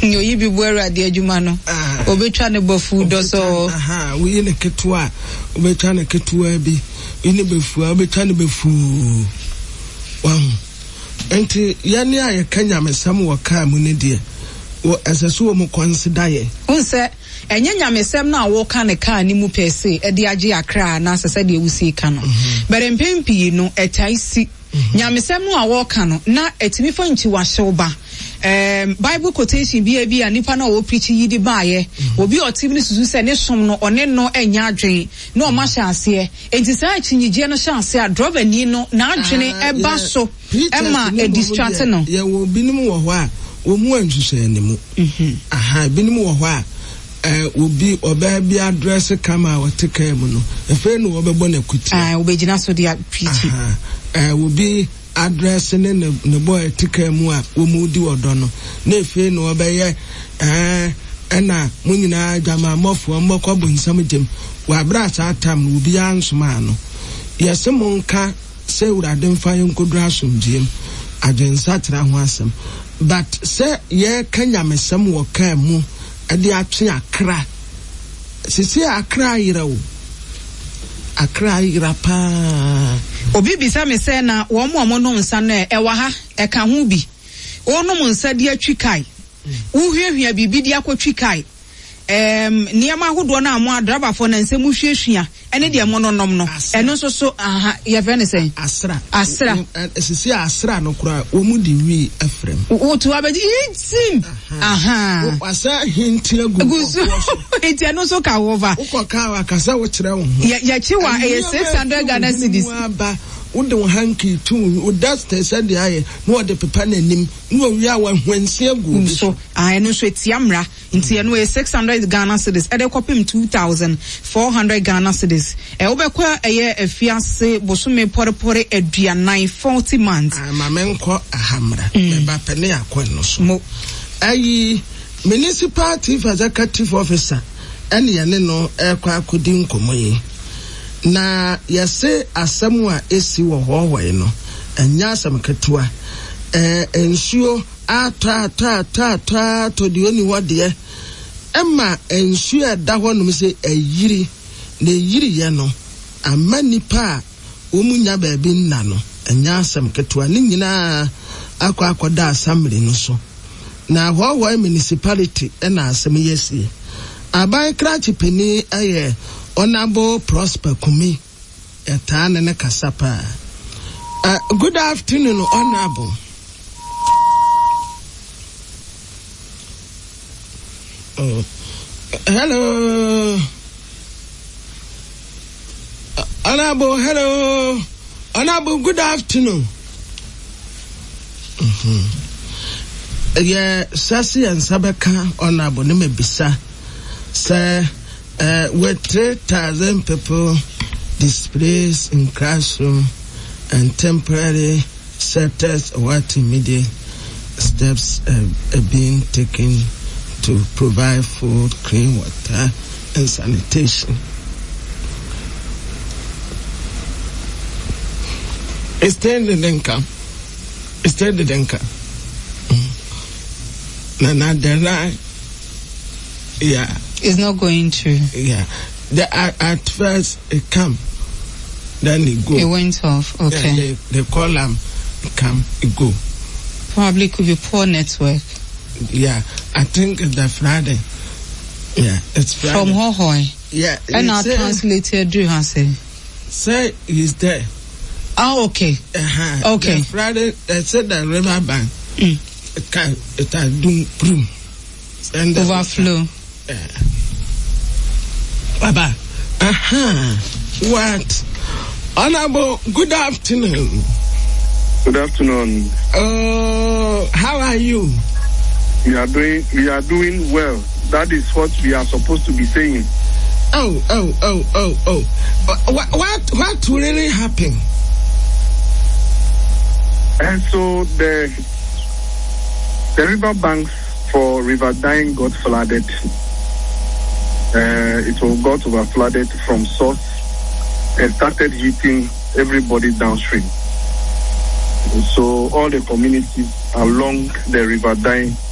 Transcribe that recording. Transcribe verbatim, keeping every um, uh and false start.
Yo yibi buera di adwuma no. Obetwa ne bofu do so. Aha, we ne ketua, obetwa ne ketua bi. Ini befu, obetwa ne befu. Wow. Enti yani aye Kenya mesam wo ka mu ne de. Wo aseso mo consider ye. Unse enye nyamesem na wo ka ne ka ni mu pese e de age akra na asese de ewusi ka no. Bere mpempi no etai si nyamesem no a wo ka no na etimi fa nchi wa hyew um Bible quotation bi e bi anipa na wo preach yi di baaye obi otim ni susu se ne som no one no enya adwen na o ma hye ase enti sa chinyigye no hye ase a drop ani no na adwene e ba so e ma e distract no ye wo binim wo ho a wo mu anhwehwe animu aha binim wo ho a eh obi oba bi address kama wateka mu no efe no obebo na kuti ah obegina so dia preach eh obi address ne ne boy tika mu a wo mu di odo no na efe no obeye eh ena munyina adwama mofo mbokọ bu nsam jem wa bra sa atam no obi ansoma no yese monka se urade mfa yenkodura asomdiem agensa tra ho asem but se ye kanya mesem wo kan mu ade atwe akra sisi akra yirawo akra yira pa obi bisa me se na wo mo mo no nsa no e wa ha e ka ho bi onom nsa de atwi kai uhwehwea bibi de akotwi kai em niema hodo na amo adrabafo na nsem hwehwea ene de mo no nom no eno so so aha ye fe ne say asra asra sisi asra no kura wo mu di wi afrem wo to abaji itim aha asa hinti agu enti eno so ka wo va ukoka wa kasa wo kire wo ya chiwa e six hundred Ghana cedis wode wo hanky tu o dust said the aye no de pepa na nim no wi a wanhwansi agu so ah eno so etiamra nti eno e six hundred Ghana cedis e de kopim two thousand four hundred Ghana cedis e wo bekwa eye afiase bosome porepore aduanan forty months ah ma menko ahamra me ba pene akon no so mo ayi municipal chief executive officer ene ye ne no e kwa akodi nkomoyi na yase asemu a esi wo howe no enya asem ketua eh ensuo ata ata ata ata to di oni wode emma ensuo da ho no se ayiri na yiri ye no amanipa omunya ba bi nna no enya asem ketua ni nyina akwa akoda assembly no so na howe municipality na asem yesi abai krachi peni aye Honorable Prosper Kumi etane ne kasapa. Uh, good afternoon, Honorable. Oh, hello. Uh, Honorable, hello. Honorable, good afternoon. Mm-hmm. Yeah, Sasi and Sabeka, Honorable, neme bisa. Sir. Uh, with three thousand people displaced in classroom and temporary shelters, what immediate steps uh, are being taken to provide food, clean water, and sanitation? Extended income. Extended income. Mm. Nana Dela. Yeah. It's not going to. Yeah. The, at, at first it come, then it go. It went off. Okay. Yeah, they, they call them, come, it go. Probably could be poor network. Yeah, I think it's the Friday. Yeah, it's Friday. From Hohoi. Yeah. And our translator do has say. Say he's there. Oh, okay. Uh-huh. Okay. The Friday, they said the river bank. Mm. It can, it can do broom. And overflow. Yeah. Baba. Uh-huh. What? Honorable, good afternoon. Good afternoon. Oh, uh, how are you? We are doing we are doing well. That is what we are supposed to be saying. Oh, oh, oh, oh, oh. What what what really happened? And so the the river banks for River Dine got flooded. Uh, it all got over flooded from source and started hitting everybody downstream. So all the communities along the River Dine